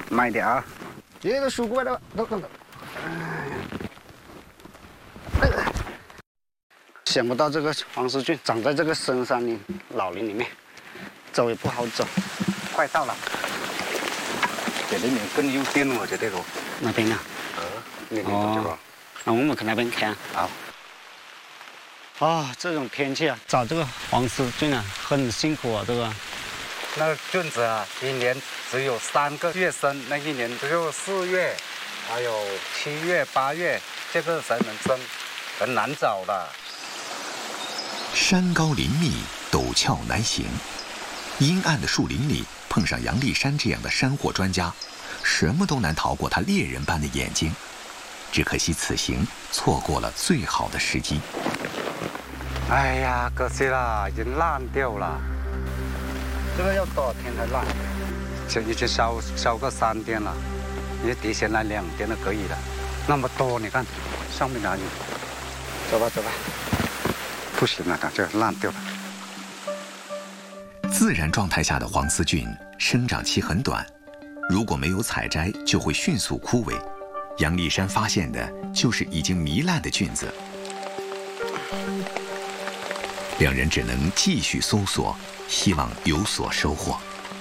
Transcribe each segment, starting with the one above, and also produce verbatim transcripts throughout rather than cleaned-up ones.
慢一点啊！这个树过来了，都都。想不到这个黄丝菌长在这个深山里、老林里面，走也不好走。快到了，这里面更有电了，这里头。那边啊？呃，那边走吧。那我们去那边看。好。啊，这种天气啊，找这个黄丝菌啊，很辛苦啊，这个。那个菌子啊，一年只有三个月生，那一年只有四月，还有七月、八月，这个才能生，很难找的。 山高林密，陡峭难行，阴暗的树林里碰上杨丽珊这样的山货专家，什么都难逃过他猎人般的眼睛。只可惜此行错过了最好的时机。 哎呀，可惜了，已经烂掉了。这个要多少天才烂？这已经烧烧个三天了，你提前来两天就可以了。那么多，你看上面哪里？走吧，走吧。不行了，它这烂掉了。 自然状态下的黄丝菌生长期很短，如果没有采摘，就会迅速枯萎。杨丽珊发现的就是已经糜烂的菌子。两人只能继续搜索，希望有所收获。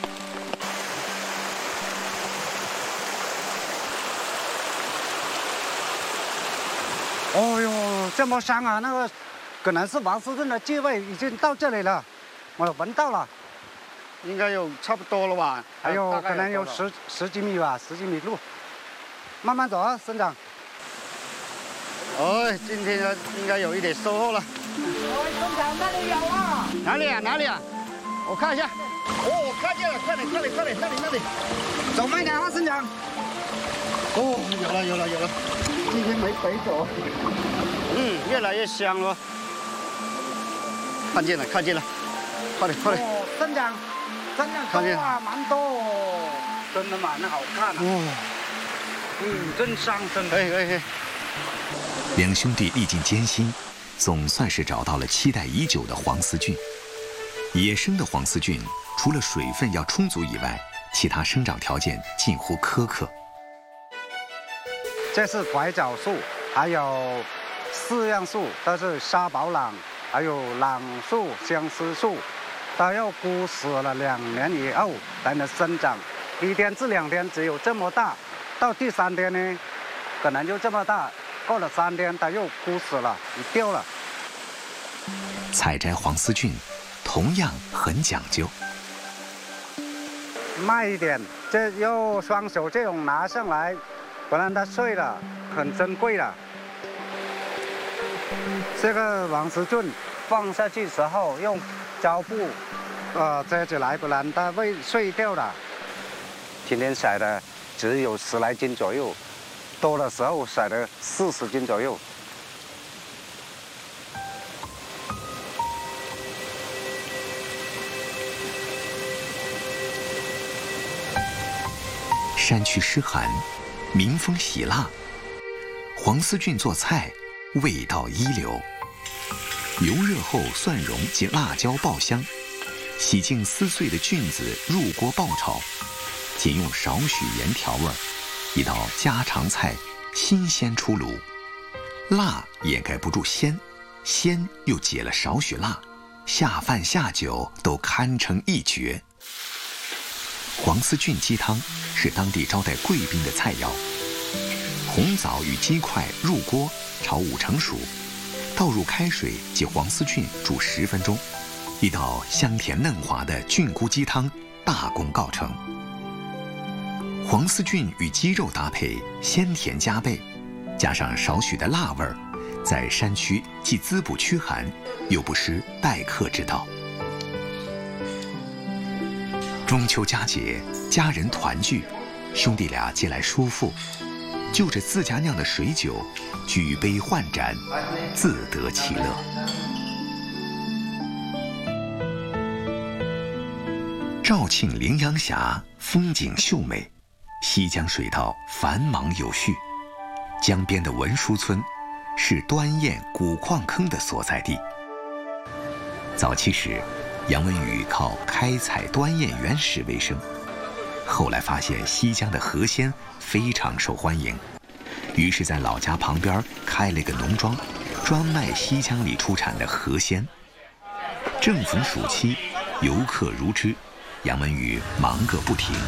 哦呦，这么香啊！那个可能是黄丝菌的气味已经到这里了，我闻到了，应该有差不多了吧？还有可能有十十几米吧，十几米路，慢慢走啊，省长。哦，今天呢应该有一点收获了。 哎，省长那里有啊？ 哪里啊？哪里啊？我看一下。哦，我看见了，快点，快点，快点，那里，那里。走慢点啊，省长。哦，有了，有了，有了。今天没白走。嗯，越来越香了。看见了，看见了。快点，快点。哦，省长，真的多啊，蛮多哦，真的蛮好看啊。哦。嗯，真香，真的。哎哎哎。 两兄弟历尽艰辛，总算是找到了期待已久的黄丝菌。野生的黄丝菌除了水分要充足以外，其他生长条件近乎苛刻。 这是拐角树，还有四样树，都是沙宝朗，还有朗树、相思树，都要枯死了两年以后才能生长。一天至两天只有这么大，到第三天呢，可能就这么大。过了三天，它又枯死了，你掉了。 采摘黄丝菌同样很讲究， 慢一点，这用双手这种拿上来，不然它碎了，很珍贵了。这个黄丝菌放下去时候用胶布呃遮起来，不然它会碎掉的。今天采的只有十来斤左右。多的时候采了四十斤左右。 山区湿寒，民风喜辣，黄丝菌做菜味道一流。油热后，蒜蓉及辣椒爆香，洗净撕碎的菌子入锅爆炒，仅用少许盐调味。一道家常菜，新鲜出炉，辣掩盖不住鲜，鲜又解了少许辣，下饭下酒都堪称一绝。黄丝菌鸡汤是当地招待贵宾的菜肴，红枣与鸡块入锅炒五成熟，倒入开水及黄丝菌煮十分钟，一道香甜嫩滑的菌菇鸡汤大功告成。黄丝菌与鸡肉搭配，鲜甜加倍，加上少许的辣味儿，在山区既滋补驱寒，又不失待客之道。中秋佳节，家人团聚，兄弟俩借来叔父，就着自家酿的水酒，举杯换盏，自得其乐。肇庆羚羊峡风景秀美，西江水道繁忙有序，江边的文殊村是端砚古矿坑的所在地。早期时，杨文宇靠开采端砚原石为生， 后来发现西江的河鲜非常受欢迎，于是在老家旁边开了个农庄，专卖西江里出产的河鲜。正逢暑期，游客如织，杨文宇忙个不停。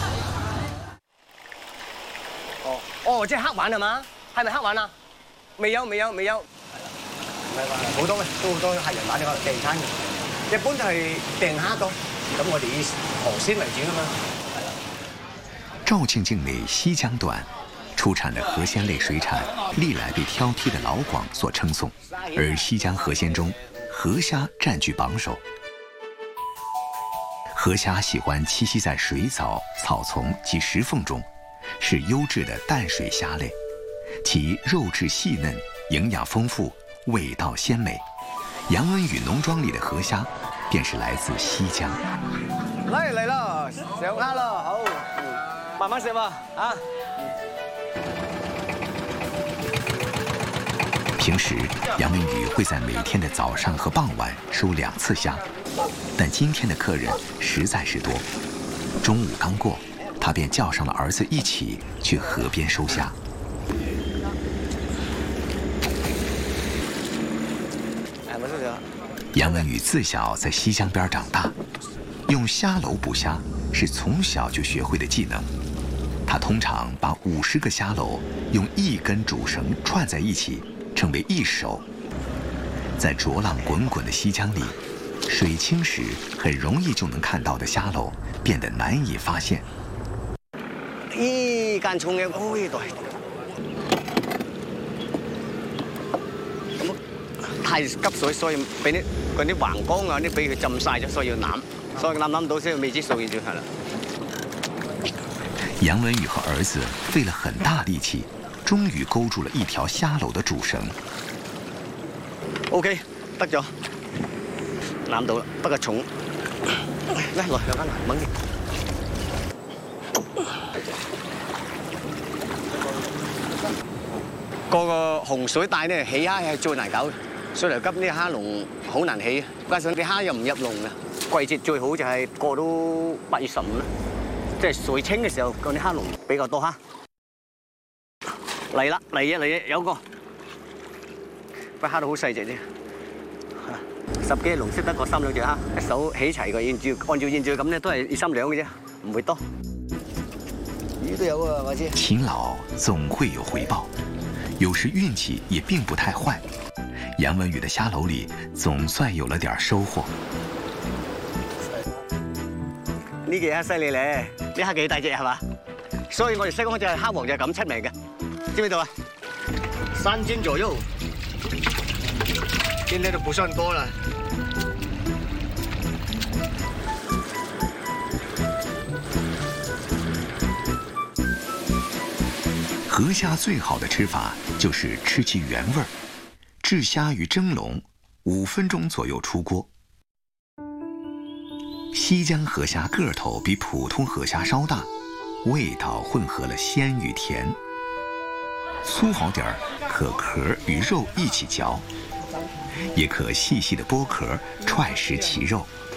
哦哦，即係黑鯇係嘛？係咪黑鯇啊？未有，未有，未有。唔係話好多嘅，都好多客人打電話嚟訂餐嘅。一般就係訂蝦多，咁我哋以河鮮為主㗎嘛。 肇庆境内西江段出产的河鲜类水产，历来被挑剔的老广所称颂，而西江河鲜中，河虾占据榜首。河虾喜欢栖息在水藻、草丛及石缝中，是优质的淡水虾类，其肉质细嫩，营养丰富，味道鲜美。杨文宇农庄里的河虾，便是来自西江。 嚟嚟啦，上蝦啦，好，慢慢食喎，啊！ 平时，杨文宇会在每天的早上和傍晚收两次虾，但今天的客人实在是多。中午刚过，他便叫上了儿子一起去河边收虾。杨文宇自小在西江边长大，用虾篓捕虾是从小就学会的技能。他通常把五十个虾篓用一根主绳串在一起，称为一手。在浊浪滚滚的西江里，水清时很容易就能看到的虾篓变得难以发现。 依間重嘅嗰呢度，太急水，所以俾啲嗰啲橫江啊啲俾佢浸晒咗，所以要攬，所以攬攬到先未知數現就係啦。 杨文宇和儿子费了很大力氣，終於勾住了一條蝦篓的主繩。 OK， 得咗，攬到啦，不過重。嚟落兩間嚟掹啲。個個洪水帶咧起蝦係最難搞嘅，水流急啲蝦籠好難起，加上啲蝦又唔入籠嘅。季節最好就係過到八月十五啦。即係水清嘅時候，嗰啲蝦籠比較多蝦。嚟啦，嚟啊嚟啊，有個，不過蝦到好細隻啫，十幾籠識得個三兩隻蝦，一手起齊個，按照按照現在咁咧，都係二三兩嘅啫，唔會多。魚都有啊，我知。 勤勞總會有回報，有時運氣也並不太壞。楊文宇的蝦篓裡總算有了點收穫。 呢隻蝦犀利咧，啲蝦幾大隻係嘛？所以我哋西江就係蝦王就係咁出名嘅，知唔知道啊？三斤左右，今天都不算多了。 河蝦最好的吃法就是吃其原味兒，置蝦於蒸籠，五分鐘左右出鍋。西江河蝦個頭比普通河蝦稍大，味道混合了鮮與甜。粗好點兒，可殼與肉一起嚼，也可細細的剝殼踹食其肉。